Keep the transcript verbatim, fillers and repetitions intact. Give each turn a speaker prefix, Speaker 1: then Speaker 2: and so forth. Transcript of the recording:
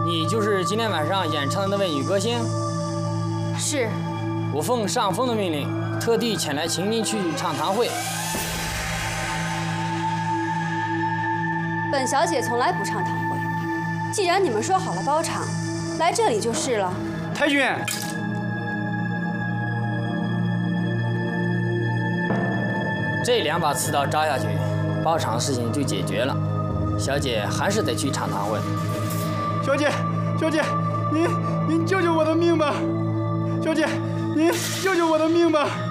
Speaker 1: 你就是今天晚上演唱的那位女歌星？
Speaker 2: 是。
Speaker 1: 我奉上峰的命令，特地前来请您去唱堂会。
Speaker 2: 本小姐从来不唱堂会，既然你们说好了包场，来这里就是了。
Speaker 3: 太君，
Speaker 1: 这两把刺刀扎下去，包场的事情就解决了。小姐还是得去唱堂会。
Speaker 3: 小姐，小姐，您您救救我的命吧！小姐，您救救我的命吧！